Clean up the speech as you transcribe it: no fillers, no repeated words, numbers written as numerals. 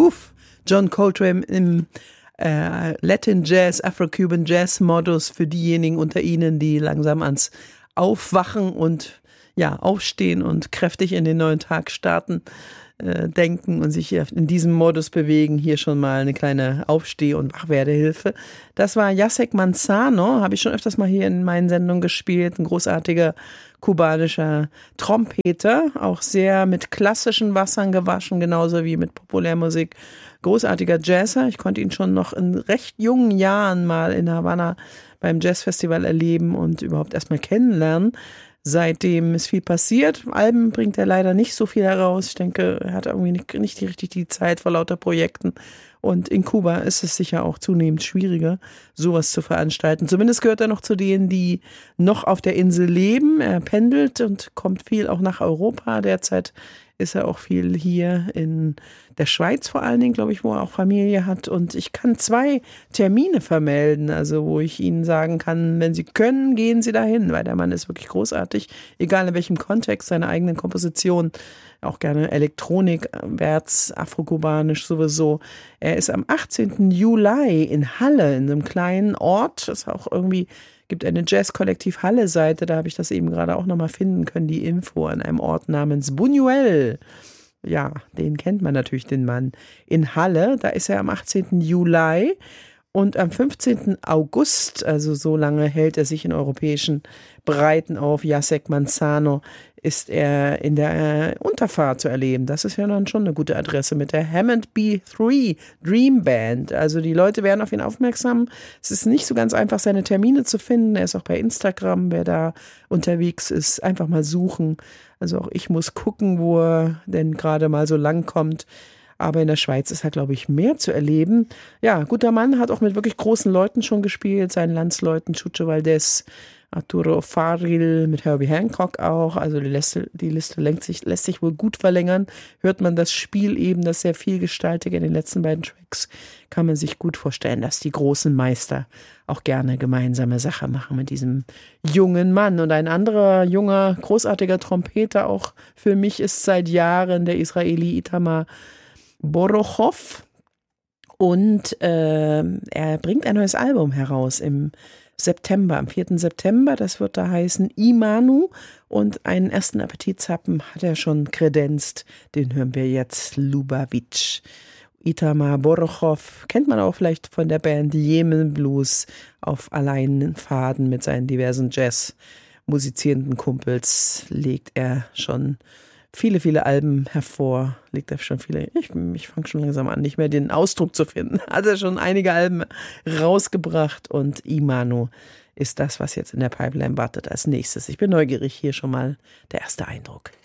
John Coltrane im Latin Jazz, Afro-Cuban Jazz Modus für diejenigen unter Ihnen, die langsam ans Aufwachen und aufstehen und kräftig in den neuen Tag starten, denken und sich in diesem Modus bewegen. Hier schon mal eine kleine Aufsteh- und Wachwerdehilfe. Das war Jacek Manzano, habe ich schon öfters mal hier in meinen Sendungen gespielt. Ein großartiger kubanischer Trompeter, auch sehr mit klassischen Wassern gewaschen, genauso wie mit Populärmusik. Großartiger Jazzer. Ich konnte ihn schon noch in recht jungen Jahren mal in Havanna beim Jazzfestival erleben und überhaupt erstmal kennenlernen. Seitdem ist viel passiert. Alben bringt er leider nicht so viel heraus. Ich denke, er hat irgendwie nicht richtig die Zeit vor lauter Projekten. Und in Kuba ist es sicher auch zunehmend schwieriger, sowas zu veranstalten. Zumindest gehört er noch zu denen, die noch auf der Insel leben. Er pendelt und kommt viel auch nach Europa. Derzeit ist er auch viel hier in der Schweiz vor allen Dingen, glaube ich, wo er auch Familie hat. Und ich kann 2 Termine vermelden, also wo ich Ihnen sagen kann, wenn Sie können, gehen Sie dahin, weil der Mann ist wirklich großartig, egal in welchem Kontext, seine eigenen Kompositionen, auch gerne Elektronik, wärts, afrokubanisch sowieso. Er ist am 18. Juli in Halle, in einem kleinen Ort, das auch irgendwie gibt eine Jazz-Kollektiv Halle-Seite, da habe ich das eben gerade auch nochmal finden können, die Info an einem Ort namens Buñuel. Ja, den kennt man natürlich, den Mann. In Halle, da ist er am 18. Juli und am 15. August, also so lange hält er sich in europäischen Breiten auf, Jacek Manzano, ist er in der Unterfahrt zu erleben. Das ist ja dann schon eine gute Adresse mit der Hammond B3 Dream Band. Also die Leute werden auf ihn aufmerksam. Es ist nicht so ganz einfach, seine Termine zu finden. Er ist auch bei Instagram, wer da unterwegs ist, einfach mal suchen. Also auch ich muss gucken, wo er denn gerade mal so lang kommt. Aber in der Schweiz ist halt, glaube ich, mehr zu erleben. Ja, guter Mann, hat auch mit wirklich großen Leuten schon gespielt, seinen Landsleuten, Chucho Valdés, Arturo Farril, mit Herbie Hancock auch. Also die Liste lässt sich wohl gut verlängern. Hört man das Spiel eben, das sehr vielgestaltige in den letzten beiden Tracks, kann man sich gut vorstellen, dass die großen Meister auch gerne gemeinsame Sache machen mit diesem jungen Mann. Und ein anderer junger, großartiger Trompeter auch für mich ist seit Jahren der Israeli Itamar Borochow. Und er bringt ein neues Album heraus im September, am 4. September. Das wird da heißen Imanu. Und einen ersten Appetitzappen hat er schon kredenzt. Den hören wir jetzt, Lubavitch. Itamar Borochow kennt man auch vielleicht von der Band Yemen Blues auf Alleinfaden mit seinen diversen Jazz musizierenden Kumpels. Legt er schon viele Alben hervor, legt er schon viele, ich fange schon langsam an, nicht mehr den Ausdruck zu finden. Hat er schon einige Alben rausgebracht und Imanu ist das, was jetzt in der Pipeline wartet als nächstes. Ich bin neugierig, hier schon mal der erste Eindruck.